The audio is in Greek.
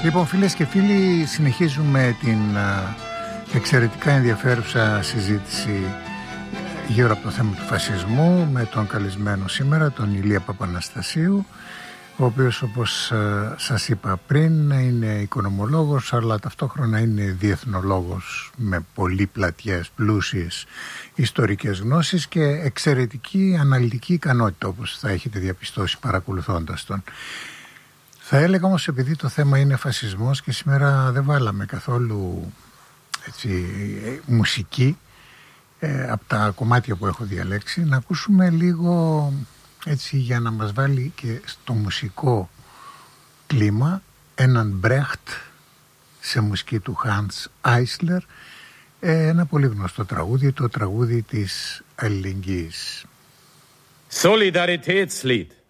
Λοιπόν, φίλες και φίλοι, συνεχίζουμε την εξαιρετικά ενδιαφέρουσα συζήτηση γύρω από το θέμα του φασισμού με τον καλεσμένο σήμερα, τον Ηλία Παπαναστασίου, ο οποίος, όπως σας είπα πριν, είναι οικονομολόγος αλλά ταυτόχρονα είναι διεθνολόγος με πολύ πλατιές, πλούσιες ιστορικές γνώσεις και εξαιρετική αναλυτική ικανότητα, όπως θα έχετε διαπιστώσει παρακολουθώντας τον. Θα έλεγα όμως, επειδή το θέμα είναι φασισμός και σήμερα δεν βάλαμε καθόλου μουσική από τα κομμάτια που έχω διαλέξει, να ακούσουμε λίγο έτσι για να μας βάλει και στο μουσικό κλίμα έναν Μπρέχτ σε μουσική του Hans Eisler, ένα πολύ γνωστό τραγούδι, το τραγούδι της αλληλεγγύης. Solidaritätslied.